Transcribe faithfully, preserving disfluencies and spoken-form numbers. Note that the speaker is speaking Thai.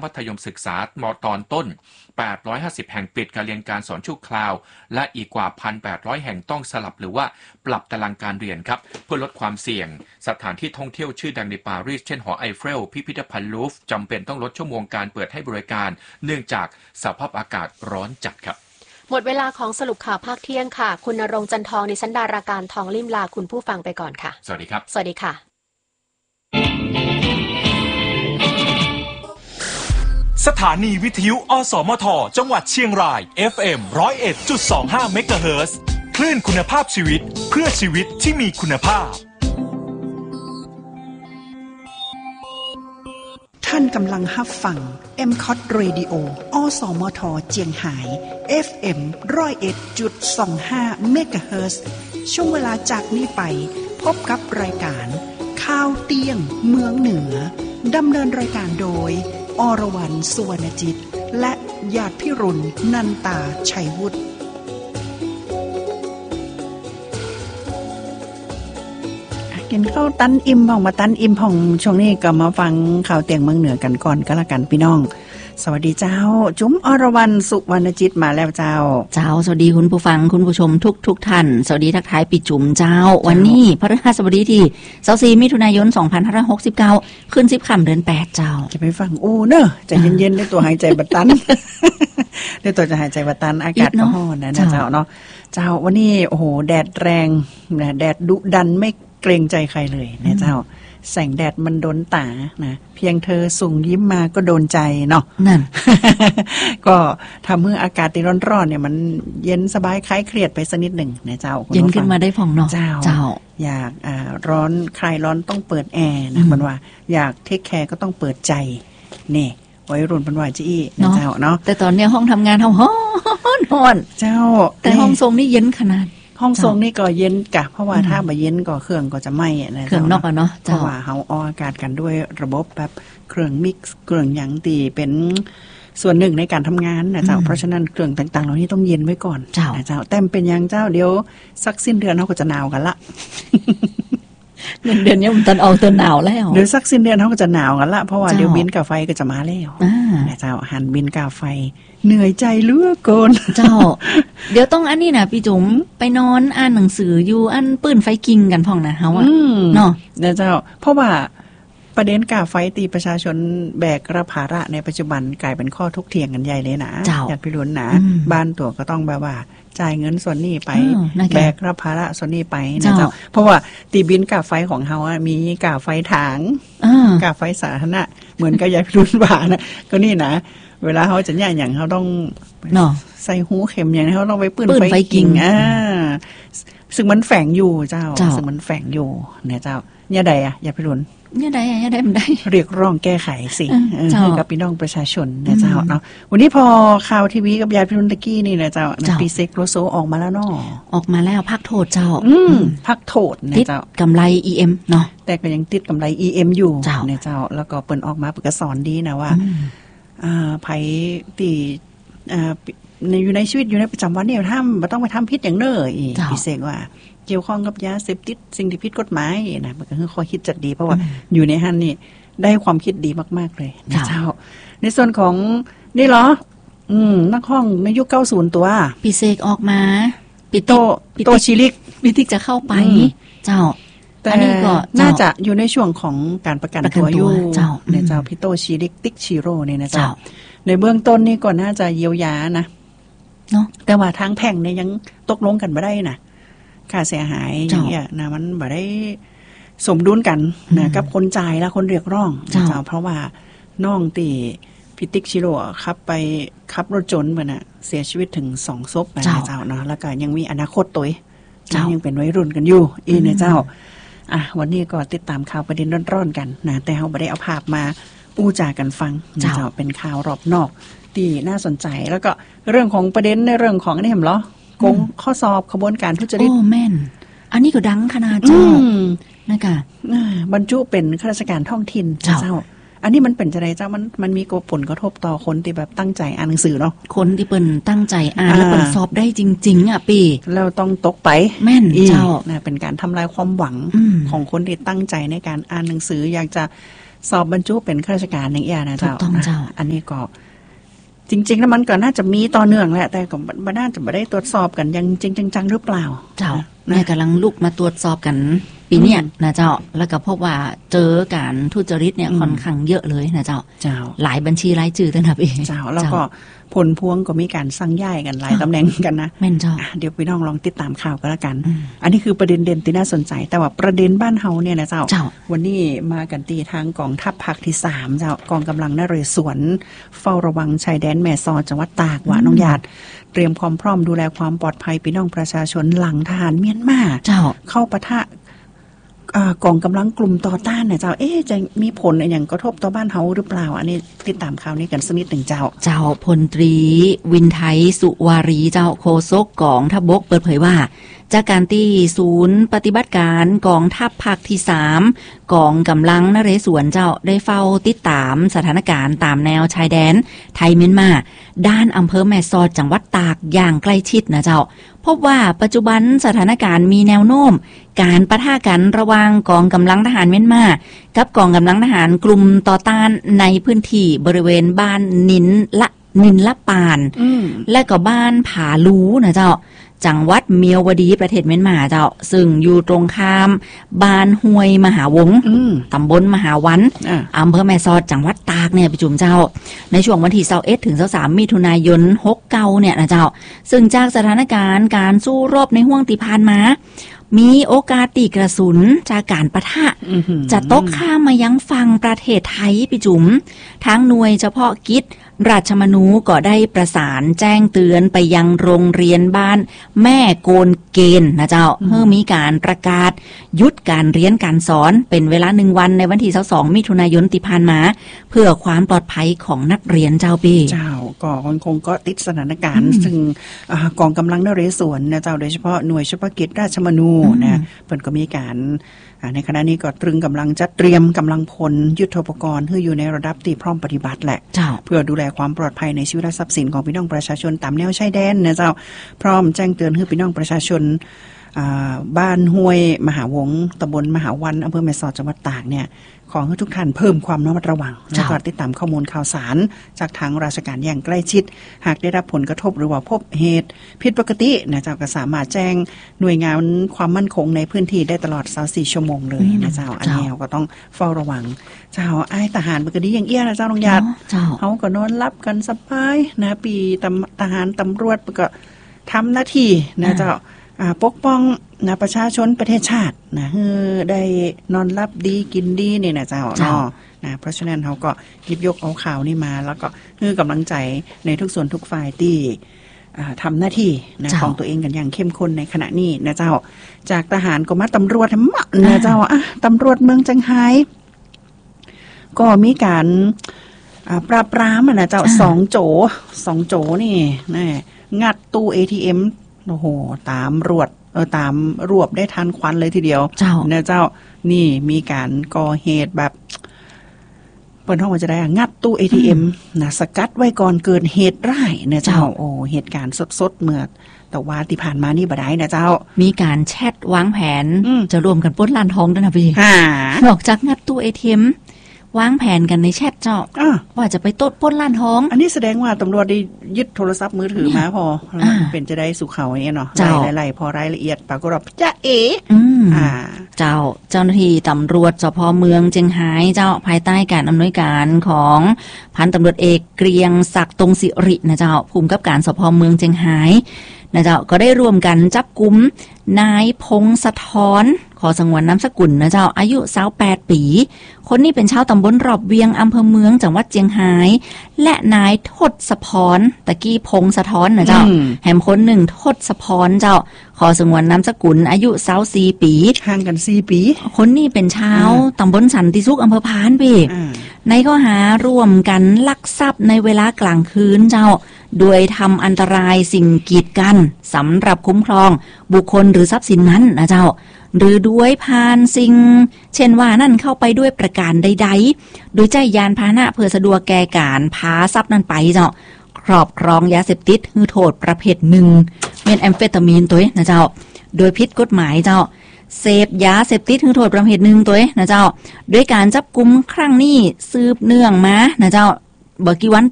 มัธยมศึกษาม.ตอนต้นแปดร้อยห้าสิบแห่งปิดการเรียนการสอนชั่วคราวและอีกกว่า หนึ่งพันแปดร้อย แห่งต้องสลับหรือว่าปรับตารางการเรียนครับเพื่อลดความเสี่ยงสถานที่ท่องเที่ยวชื่อดังในปารีสเช่นหอไอเฟลพิพิธภัณฑ์ลูฟร์จำเป็นต้องลดชั่วโมงการเปิดให้บริการเนื่องจากสภาพอากาศร้อนจัดครับหมดเวลาของสรุปข่าวภาคเที่ยงค่ะคุณณรงค์จันทองดิฉันดาราการทองลิ่มลาคุณผู้ฟังไปก่อนค่ะสวัสดีครับสวัสดีค่ะสถานีวิทยุอสมทจังหวัดเชียงราย เอฟ เอ็ม หนึ่งศูนย์เอ็ดจุดสองห้า เมกะเฮิรตซ์คลื่นคุณภาพชีวิตเพื่อชีวิตที่มีคุณภาพท่านกำลังรับฟัง เอ็ม ซี โอ ที Radio อสมทเจียงไฮ้ เอฟ เอ็ม หนึ่งศูนย์เอ็ดจุดสองห้า เมกะเฮิรตซ์ช่วงเวลาจากนี้ไปพบกับรายการข่าวเตียงเมืองเหนือดำเนินรายการโดยอรวรรณ สุวรรณจิตและญาติพิรุณนันตาชัยวุฒิกินข้าวตันอิ่มผ่องมาตันอิ่มผ่องช่วงนี้ก็มาฟังข่าวเตียงเมืองเหนือกันก่อนก็แล้วกันพี่น้องสวัสดีเจ้าจุ๋มอรวรรณ สุวรรณจิตมาแล้วเจ้าเจ้าสวัสดีคุณผู้ฟังคุณผู้ชมทุกทุกท่านสวัสดีทักทายปีจุ๋มเจ้าวันนี้พฤหัสบดีที่ยี่สิบสี่มิถุนายนสองพันห้าร้อยหกสิบเก้าขึ้นสิบค่ำเดือนแปดเจ้าจะไปฟังโอ้เนอะใจเย็นๆด้วยตัวหายใจบัดตันด้วยตัวจะหายใจบัดตันอากาศก็ร้อนนะเจ้าเนาะเจ้าวันนี้โอ้โหแดดแรงนะแดดดุดันไม่เกรงใจใครเลยนะเจ้าแสงแดดมันโดนตานะเพียงเธอส่งยิ้มมาก็โดนใจเนาะนั่นก็ทำให้อากาศที่ร้อนๆเนี่ยมันเย็นสบายคลายเครียดไปสักนิดหนึ่งนะเจ้าเย็นขึ้นมาได้ผ่องเนาะเจ้าเจ้าอยากอ่าร้อนคลายร้อนต้องเปิดแอร์นะมันว่าอยากเทคแคร์ก็ต้องเปิดใจนี่วัยรุ่นเป็นว่าจี้นะเจ้าเนาะแต่ตอนนี้ห้องทำงานเฮาฮ้อนฮ้อนเจ้าแต่ห้องทรงนี่เย็นขนาดห้องทรงนี่ก็เย็นกะเพราะว่าถ้าบ่เย็นก็เครื่องก็จะไหม้นะเครื่องนอกอ่ะเนาะเพราะว่าเฮาออกอากาศกันด้วยระบบแบบเครื่องมิกซ์เครื่องหยังตีเป็นส่วนหนึ่งในการทำงานนะเจ้าเพราะฉะนั้นเครื่องต่างๆเหล่านี้ต้องเย็นไว้ก่อนนะเจ้าแต่เป็นยังเจ้าเดี๋ยวสักสิ้นเดือนเฮาก็จะหนาวกันละเงินเดือนนี้มันตอนออกตอนหนาวแล้วเดี๋ยวสักสิ้นเดือนเฮาก็จะหนาวกันละเพราะว่าเดี๋ยวบินกาไฟก็จะมาแล้วนะเจ้าหันบินกาไฟเหนื่อยใจเหลือเกินเจ้าเดี๋ยวต้องอันนี้นะพี่จุ๋มไปนอนอ่านหนังสืออยู่อันปืนไฟกิงกันพ่องนะเฮาอ่ะเนาะนะเจ้าเพราะว่าประเด็นกาไฟตีประชาชนแบกรับภาระในปัจจุบันกลายเป็นข้อทุกเถียงกันใหญ่เลยนะญาติพี่รุ่นนะบ้านตัวก็ต้องแบบว่าจ่ายเงินส่วนนี้ไปแบกรับภาระส่วนนี้ไปนะเจ้าเพราะว่าตีบินกาไฟของเฮาอ่ะมีกาไฟถางกาไฟสาธารณะเหมือนกับญาติพี่รุ่นว่านะก็นี่นะเวลาเขาจะย่างอย่างเขาต้องเนาะใส่หูเข็มอย่างนี้เขาต้องไปปืนไฟกิ่งอ่าซึ่งมันแฝงอยู่เจ้าซึ่งมันแฝงอยู่เนี่ยเจ้าเนี่ยใดอ่ะอย่าไปรุนเนี่ยใดเนี่ยใดมันได้เรียกร้องแก้ไขสิให้กับพี่น้องประชาชนนะเจ้าเนาะวันนี้พอข่าวทีวีกับยายพิรุณตะกี้นี่นะเจ้าปีเซ็กโลโซออกมาแล้วเนาะออกมาแล้วพักโทษเจ้าอืมพักโทษนะเจ้ากำไร อี เอ็ม เนาะแต่ก็ยังติดกำไร อี เอ็ม อยู่นะเจ้าแล้วก็เปิ้นออกมาเปิ้นก็สอนดีนะว่าอ่าไผที่อ่าในอยู่ในชีวิตอยู่ในประจำวันเนี่ยทำบ่ต้องไปทำผิดอย่างเน้ออีกพี่เสกว่าเกี่ยวข้องกับยาเสพติดสิ่งที่ผิดกฎหมายนะมันก็คือข้อคิดจัดดีเพราะว่าอยู่ในหันนี่ได้ความคิดดีมากๆเลยนะเจ้าในส่วนของนี่เหรออืมนักห้องในยุคเก้าสิบตัวพี่เสกออกมาปิโตโตชิลิกพิติกจะเข้าไปเจ้าแต่น่าจะอยู่ในช่วงของการประกันตัวอยู่เนี่ยเจ้าพี่โตชิลิกติ๊กชิโร่เนี่ยนะเจ้าในเบื้องต้นนี่ก็น่าจะเยียวยานะเนาะแต่ว่าทางแพ่งเนี่ยยังตกลงกันไม่ได้นะค่าเสียหายอย่างเงี้ยนะมันไม่ได้สมดุลกันนะกับคนจ่ายและคนเรียกร้องเจ้าเพราะว่าน้องตีพิติกชิโร่ขับไปขับรถจนเหมือนน่ะเสียชีวิตถึงสองศพนะเจ้าเนาะแล้วก็ยังมีอนาคตตัวยังเป็นวัยรุ่นกันอยู่อีเนี่ยเจ้าอ่ะวันนี้ก็ติดตามข่าวประเด็นร้อนๆกันนะแต่เราไม่ได้เอาภาพมาอู้จากันฟังนะเจ้าเป็นข่าวรอบนอกที่น่าสนใจแล้วก็เรื่องของประเด็นในเรื่องของนี่เห็นเหรอกงข้อสอบขบวนการทุจริตโอ้แม่นอันนี้ก็ดังขนาดเจ้านะคะบรรจุเป็นข้าราชการท้องถิ่นเจ้าอันนี้มันเป็นจะไรเจ้ามันมันมีผลกระทบต่อคนที่แบบตั้งใจอ่านหนังสือเนาะคนที่เปิ่นตั้งใจอ่านแล้วเปิ่นสอบได้จริงๆอ่ะปีแล้วต้องตกไปแม่นเจ้านะเป็นการทำลายความหวังของคนที่ตั้งใจในการอ่านหนังสืออยากจะสอบบรรจุเป็นข้าราชการอย่างเงี้ยนะเจ้าถูกต้องเจ้าอันนี้ก็จริงๆแล้วมันก็น่าจะมีต่อเนื่องแหละแต่ก็ไม่น่าจะไม่ได้ตรวจสอบกันยังจริงจังๆหรือเปล่าเจ้าแม่กำลังลุกมาตรวจสอบกันปีเนี้ยนะเจ้าแล้วก็พบว่าเจอการทุจริตเนี่ยค่อนข้างเยอะเลยนะเจ้าเจ้าหลายบัญชีรายชื่อตั้งแต่ปีเจ้าแล้วก็ผลพวงก็มีการสั่งย้ายกันหลายตำแหน่งกันนะแม่นเจ้าเดี๋ยวพี่น้องลองติดตามข่าวก็แล้วกัน อันนี้คือประเด็นเด่นที่น่าสนใจ แต่ว่าประเด็นบ้านเฮาเนี่ยนะเจ้าเจ้าวันนี้มากันตีทางกองทัพภาคที่สามเจ้ากองกำลังนเรศวรเฝ้าระวังชายแดนแม่สอดจังหวัดตากว่าน้องหยาดเตรียมความพร้อมดูแลความปลอดภัยพี่น้องประชาชนหลังทหารเมียนมาเจ้าเข้าปะทะกองกำลังกลุ่มต่อต้านเนี่ยเจ้าเอ๊ะจะมีผลอย่างกระทบต่อบ้านเฮาหรือเปล่าอันนี้ติดตามข่าวนี้กันสักนิดหนึ่งเจ้าเจ้าพลตรีวินไทยสุวารีเจ้าโฆษกกองทัพบกเปิดเผยว่าจากการที่ศูนย์ปฏิบัติการกองทัพภาคที่สามกองกำลังนเรศวรเจ้าได้เฝ้าติดตามสถานการณ์ตามแนวชายแดนไทยเมียนมาด้านอำเภอแม่สอดจังหวัดตากอย่างใกล้ชิดนะเจ้าพบว่าปัจจุบันสถานการณ์มีแนวโน้มการปะทะกันระหว่างกองกำลังทหารเมียนมากับกองกำลังทหารกลุ่มต่อต้านในพื้นที่บริเวณบ้านนินละนินละปานและก็บ้านผาลูนะเจ้าจังหวัดเมียวดีประเทศเมียนมาเจ้าซึ่งอยู่ตรงข้ามบ้านห้วยมหาวงตำบลมหาวันอำเภอแม่สอดจังหวัดตากเนี่ยไปจุ่มเจ้าในช่วงวันที่ยี่สิบเอ็ดถึงยี่สิบสามมิถุนายนหกสิบเก้าเนี่ยนะเจ้าซึ่งจากสถานการณ์การสู้รบในห้วงที่ผ่านมามีโอกาสตีกระสุนจากการปะทะจะตกข้ามมายังฝั่งประเทศไทยไปจุ๋มทางหน่วยเฉพาะกิจราชมนูก็ได้ประสานแจ้งเตือนไปยังโรงเรียนบ้านแม่โกนเกณฑ์นะเจ้าเพื่อมีการประกาศยุดการเรียนการสอนเป็นเวลาหนึ่งวันในวันที่ยี่สิบสองมิถุนายนที่ผ่านมาเพื่อความปลอดภัยของนักเรียนเจ้าปีเจ้าก็คงก็ติดสถานการณ์ซึ่งกองกำลังนเรศวรนะเจ้าโดยเฉพาะหน่วยเฉพาะกิจราชมนูนะเพิ่นก็มีการในขณะนี้ก็ตรึงกำลังจัดเตรียมกำลังพลยุทโธปกรณ์เพื่ออยู่ในระดับที่พร้อมปฏิบัติแหละเพื่อดูแลความปลอดภัยในชีวิตและทรัพย์สินของพี่น้องประชาชนตามแนวชายแดนนะเจ้าพร้อมแจ้งเตือนให้พี่น้องประชาชนบ้านห้วยมหาวงตำบลมหาวันอำเภอแม่สอดจังหวัดตากเนี่ยขอให้ทุกท่านเพิ่มความระมัดระวังและก็ติดตามข้อมูลข่าวสารจากทางราชการอย่างใกล้ชิดหากได้รับผลกระทบหรือว่าพบเหตุผิดปกตินะเจ้าก็สามารถแจ้งหน่วยงานความมั่นคงในพื้นที่ได้ตลอดยี่สิบสี่ชั่วโมงเลยนะเจ้าอันนี้ก็ต้องเฝ้าระวังเจ้าไอ้ทหารปกติอย่างเอี้ยนะเจ้าลงยาดเขาก็นอนรับกันสบายนะปีทหารตำรวจก็ทำหน้าที่นะเจ้าปกป้องนะประชาชนประเทศชาตินะเออได้นอนรับดีกินดีเนี่ยนะเจ้าเนาะนะเพราะฉะนั้นเขาก็หยิบยกเอาข่าวนี่มาแล้วก็คือกำลังใจในทุกส่วนทุกฝ่ายที่ทำหน้าที่นะของตัวเองกันอย่างเข้มข้นในขณะนี้นะเจ้าจากทหารก็มาตำรวจมานะเจ้าอ่ะตำรวจเมืองจังไห้ก็มีการปราบปรามนะเจ้าสองโจสองโจนี่นะงัดตู้ เอ ที เอ็มโอ้โหตามรวดเออตามรวบได้ทันควันเลยทีเดียวเจ้าเนี่ยเจ้านี่มีการก่อเหตุแบบเปิดห้องว่าจะได้งัดตู้ เอ ที เอ็ม นะสกัดไว้ก่อนเกิดเหตุร้ายเนี่ยเจ้าโอ้เหตุการณ์สดๆเมื่อแต่ว่าที่ผ่านมานี่บ่ได้นะเจ้ามีการแชทวางแผนจะรวมกันปล้นร้านทองด้วยนะพี่นอกจากงัดตู้ เอ ที เอ็มวางแผนกันในแชทเจ้าว่าจะไปตดปล้นร้านทองอันนี้แสดงว่าตำรวจได้ยึดโทรศัพท์มือถือมาพอเป็นจะได้สู่เขาอย่างเงี้ยเนาะไล่ๆพอรายละเอียดปรากฏว่าจะเอ๋อ่าเจ้าเจ้าหน้าที่ตำรวจสภ.เมืองเจียงไฮ้เจ้าภายใต้การอำนวยการของพันตำรวจเอกเกรียงศักดิ์ตรงสิรินะเจ้าผู้กำกับการสภ.เมืองเจียงไฮ้นะเจ้าก็ได้ร่วมกันจับกุมนายพงศธรขอสงวนนามสกุลนะเจ้าอายุยี่สิบแปดปีคนนี้เป็นชาวตำบลรอบเวียงอำเภอเมืองจังหวัดเจียงไฮ้และนายทศพรตะกี้พงศธรนะเจ้าแหมคนหนึ่งทศพรเจ้าขอสงวนนามสกุลอายุยี่สิบสี่ปีห่างกันสี่ปีคนนี้เป็นชาวตำบลสันติสุขอำเภอพานปีในข้อหาร่วมกันลักทรัพย์ในเวลากลางคืนเจ้าโดยทำอันตรายสิ่งกีดกันสำหรับคุ้มครองบุคคลหรือทรัพย์สินนั้นนะเจ้าหรือด้วยพานสิ่งเช่นว่านั่นเข้าไปด้วยประการใดๆโดยใจยานพาหนะเพื่อสะดวกแก่การพาทรัพย์นั้นไปเจ้าครอบครองยาเสพติดคือโทษประเภทหนึ่งเมทแอมเฟตามีนตัวนะเจ้าโดยผิดกฎหมายเจ้าเสพยาเสพติดคือโทษประเภทหนึ่งตัวเองนะเจ้าด้วยการจับกุมครั้งนี้สืบเนื่องมานะเจ้าเบอร์กี่วัน